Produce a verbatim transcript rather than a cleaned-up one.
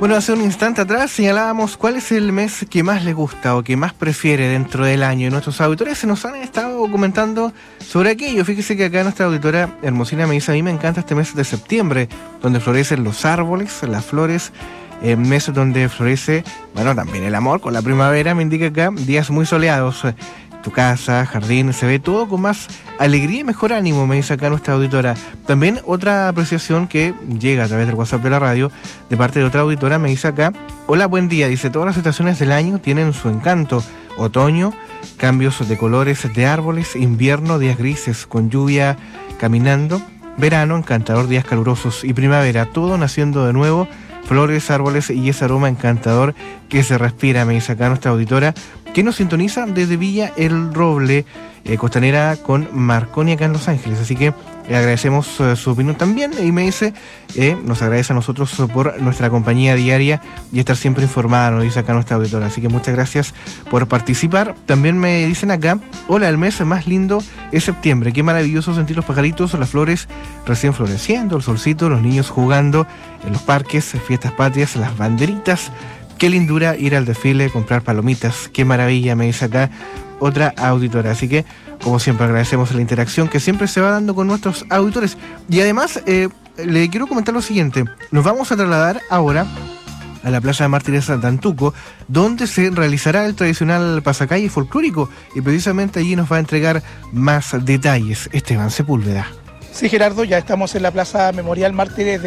Bueno, hace un instante atrás señalábamos cuál es el mes que más le gusta o que más prefiere dentro del año. Y nuestros auditores se nos han estado comentando sobre aquello. Fíjese que acá nuestra auditora Hermosina me dice: a mí me encanta este mes de septiembre, donde florecen los árboles, las flores, eh, meses donde florece, bueno, también el amor con la primavera, me indica acá, días muy soleados. Tu casa, jardín, se ve todo con más alegría y mejor ánimo, me dice acá nuestra auditora. También otra apreciación que llega a través del WhatsApp de la radio, de parte de otra auditora, me dice acá: hola, buen día, dice, todas las estaciones del año tienen su encanto. Otoño, cambios de colores de árboles, invierno, días grises con lluvia caminando, verano, encantador, días calurosos, y primavera, todo naciendo de nuevo, flores, árboles y ese aroma encantador que se respira, me dice acá nuestra auditora, que nos sintoniza desde Villa El Roble, eh, costanera con Marconi acá en Los Ángeles. Así que le agradecemos uh, su opinión también, y me dice, eh, nos agradece a nosotros por nuestra compañía diaria y estar siempre informada, nos dice acá nuestra auditora. Así que muchas gracias por participar. También me dicen acá: hola, el mes más lindo es septiembre, qué maravilloso sentir los pajaritos, las flores recién floreciendo, el solcito, los niños jugando en los parques, fiestas patrias, las banderitas. Qué lindura ir al desfile, comprar palomitas, qué maravilla, me dice acá otra auditora. Así que, como siempre, agradecemos la interacción que siempre se va dando con nuestros auditores. Y además, eh, le quiero comentar lo siguiente: nos vamos a trasladar ahora a la Plaza de Mártires de Antuco, donde se realizará el tradicional pasacalle folclórico, y precisamente allí nos va a entregar más detalles Esteban Sepúlveda. Sí, Gerardo, ya estamos en la Plaza Memorial Mártires de